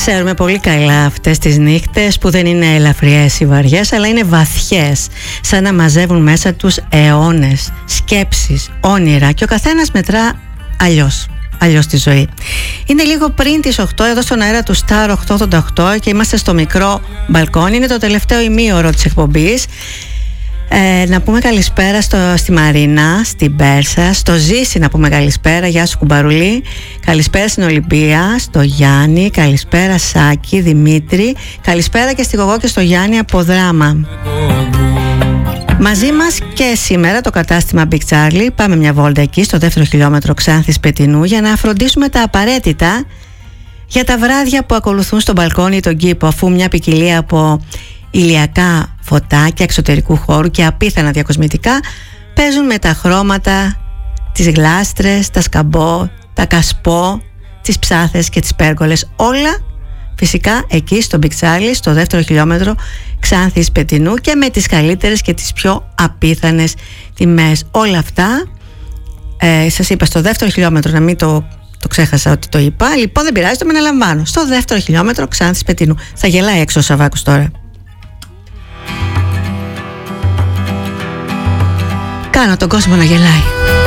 ξέρουμε πολύ καλά αυτές τις νύχτες που δεν είναι ελαφριές ή βαριές, αλλά είναι βαθιές, σαν να μαζεύουν μέσα τους αιώνες, σκέψεις, όνειρα, και ο καθένας μετρά αλλιώς τη ζωή. Είναι λίγο πριν τις 8 εδώ στον αέρα του Star 888 και είμαστε στο μικρό μπαλκόνι. Είναι το τελευταίο ημίωρο της εκπομπής. Να πούμε καλησπέρα στη Μαρίνα, στην Πέρσα, στο Ζήση να πούμε καλησπέρα, γεια σου κουμπαρουλή. Καλησπέρα στην Ολυμπία, στο Γιάννη, καλησπέρα Σάκη, Δημήτρη, καλησπέρα και στη Γογό και στο Γιάννη από Δράμα. Μαζί μας και σήμερα το κατάστημα Big Charlie. Πάμε μια βόλτα εκεί στο δεύτερο χιλιόμετρο Ξάνθης Πετεινού για να φροντίσουμε τα απαραίτητα για τα βράδια που ακολουθούν στον μπαλκόνι ή τον κήπο, αφού μια ποικιλία από ηλιακά φωτάκια εξωτερικού χώρου και απίθανα διακοσμητικά παίζουν με τα χρώματα, τις γλάστρες, τα σκαμπό, τα κασπό, τις ψάθες και τις πέργολες. Όλα φυσικά εκεί στο Big Charlie, στο δεύτερο χιλιόμετρο Ξάνθης Πετεινού, και με τις καλύτερες και τις πιο απίθανες τιμές. Όλα αυτά σας είπα στο δεύτερο χιλιόμετρο, να μην το ξέχασα ότι το είπα. Λοιπόν, δεν πειράζει, το με αναλαμβάνω. Στο δεύτερο χιλιόμετρο Ξάνθης Πετεινού. Θα γελάει έξω ο Σαββάκος τώρα. Κάνω τον κόσμο να γελάει.